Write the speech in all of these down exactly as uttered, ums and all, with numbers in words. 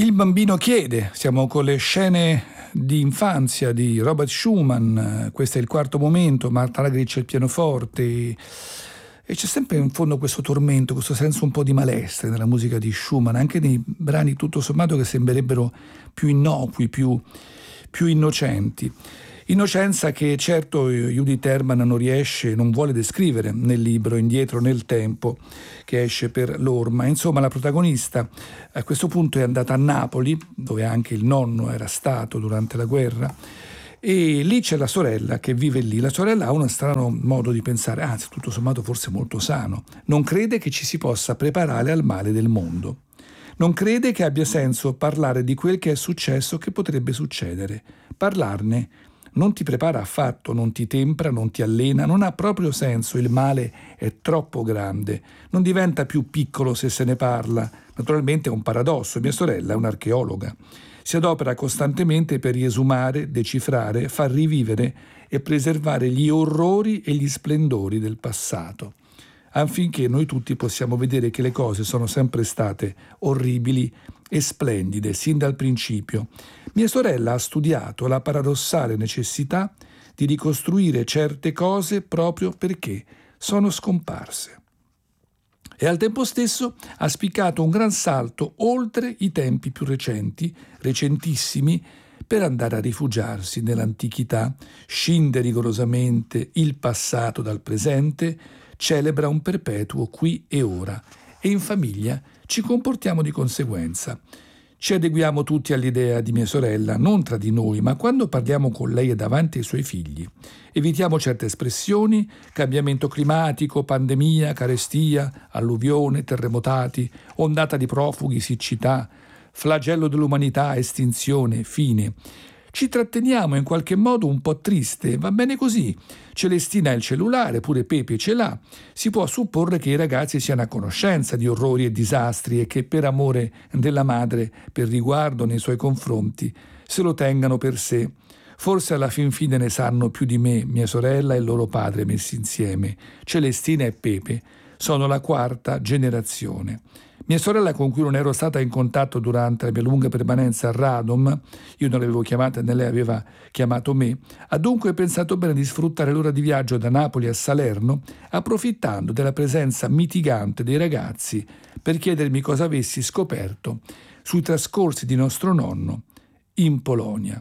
Il bambino chiede, siamo con le scene di infanzia di Robert Schumann, questo è il quarto momento, Martha Argerich al pianoforte, e c'è sempre in fondo questo tormento, questo senso un po' di malessere nella musica di Schumann, anche nei brani tutto sommato che sembrerebbero più innocui, più, più innocenti. Innocenza che certo Judith Herman non riesce, non vuole descrivere nel libro Indietro nel tempo che esce per l'Orma. Insomma, la protagonista a questo punto è andata a Napoli, dove anche il nonno era stato durante la guerra, e lì c'è la sorella che vive lì. La sorella ha uno strano modo di pensare, anzi tutto sommato forse molto sano. Non crede che ci si possa preparare al male del mondo. Non crede che abbia senso parlare di quel che è successo, che potrebbe succedere. Parlarne non ti prepara affatto, non ti tempra, non ti allena, non ha proprio senso, il male è troppo grande, non diventa più piccolo se se ne parla. Naturalmente è un paradosso, mia sorella è un'archeologa, si adopera costantemente per riesumare, decifrare, far rivivere e preservare gli orrori e gli splendori del passato, affinché noi tutti possiamo vedere che le cose sono sempre state orribili e splendide sin dal principio. Mia sorella ha studiato la paradossale necessità di ricostruire certe cose proprio perché sono scomparse. E al tempo stesso ha spiccato un gran salto oltre i tempi più recenti, recentissimi, per andare a rifugiarsi nell'antichità, scinde rigorosamente il passato dal presente, celebra un perpetuo qui e ora, e in famiglia ci comportiamo di conseguenza. Ci adeguiamo tutti all'idea di mia sorella, non tra di noi, ma quando parliamo con lei e davanti ai suoi figli. Evitiamo certe espressioni, cambiamento climatico, pandemia, carestia, alluvione, terremotati, ondata di profughi, siccità, flagello dell'umanità, estinzione, fine. Ci tratteniamo in qualche modo un po' triste, va bene così. Celestina ha il cellulare, pure Pepe ce l'ha. Si può supporre che i ragazzi siano a conoscenza di orrori e disastri e che per amore della madre, per riguardo nei suoi confronti, se lo tengano per sé. Forse alla fin fine ne sanno più di me, mia sorella e il loro padre messi insieme. Celestina e Pepe sono la quarta generazione. Mia sorella, con cui non ero stata in contatto durante la mia lunga permanenza a Radom, io non l'avevo chiamata né lei aveva chiamato me, ha dunque pensato bene di sfruttare l'ora di viaggio da Napoli a Salerno, approfittando della presenza mitigante dei ragazzi per chiedermi cosa avessi scoperto sui trascorsi di nostro nonno in Polonia.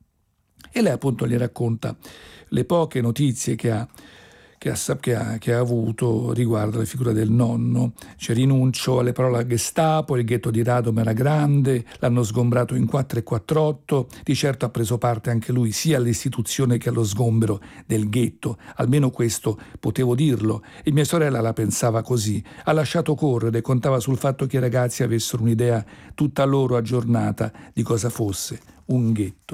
E lei appunto gli racconta le poche notizie che ha Che ha, che, ha, che ha avuto riguardo alla figura del nonno. C'è rinuncio alle parole Gestapo, il ghetto di Radom era grande, l'hanno sgombrato in quattro e quarantotto, di certo ha preso parte anche lui sia all'istituzione che allo sgombero del ghetto, almeno questo potevo dirlo, e mia sorella la pensava così, ha lasciato correre, contava sul fatto che i ragazzi avessero un'idea tutta loro aggiornata di cosa fosse un ghetto.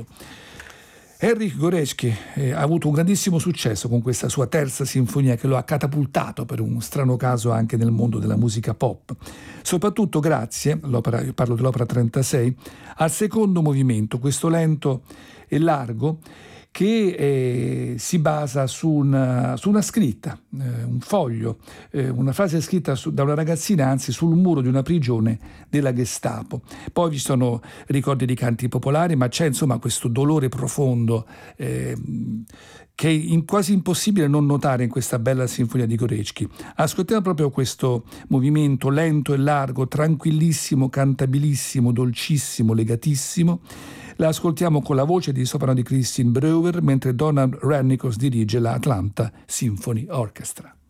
Erich Górecki eh, ha avuto un grandissimo successo con questa sua terza sinfonia che lo ha catapultato per un strano caso anche nel mondo della musica pop, soprattutto grazie, l'opera, io parlo dell'opera trentasei, al secondo movimento, questo lento e largo che eh, si basa su una, su una scritta, eh, un foglio, eh, una frase scritta su, da una ragazzina, anzi sul muro di una prigione della Gestapo. Poi vi sono ricordi di canti popolari, ma c'è insomma questo dolore profondo eh, che è in, quasi impossibile non notare in questa bella sinfonia di Górecki. Ascoltiamo proprio questo movimento lento e largo, tranquillissimo, cantabilissimo, dolcissimo, legatissimo. La ascoltiamo con la voce di soprano di Kristin Breuer mentre Donald Rennicos dirige la Atlanta Symphony Orchestra.